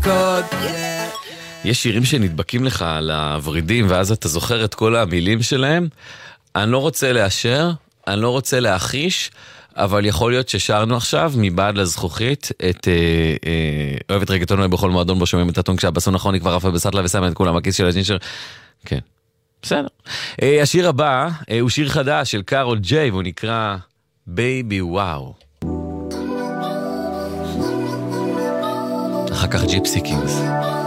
קוד. יש שירים שנדבקים לך על הורידים, ואז אתה זוכר את כל המילים שלהם. אני לא רוצה לאשר, אני לא רוצה להחיש, אבל יכול להיות ששרנו עכשיו מבעד לזכוכית את אוהבת רגטון בכל מועדון בו שומעים את הטון כשהבסון נכון היא כבר רפה בסטלה ושמה את כולם הכיס של הג'ינשר. כן, בסדר. השיר הבא הוא שיר חדש של קארול ג'יי והוא נקרא בייבי וואו. אחר כך ג'יפסי קינגס.